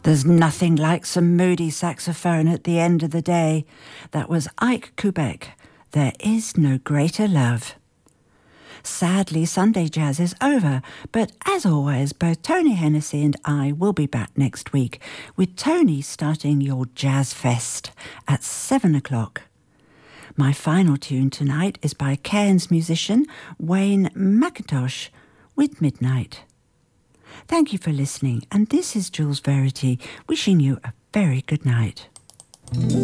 There's nothing like some moody saxophone at the end of the day. That was Ike Kubek. There is no greater love. Sadly, Sunday Jazz is over, but as always, both Tony Hennessy and I will be back next week, with Tony starting your Jazz Fest at 7 o'clock. My final tune tonight is by Cairns musician Wayne McIntosh with Midnight. Thank you for listening, and this is Jules Verity wishing you a very good night.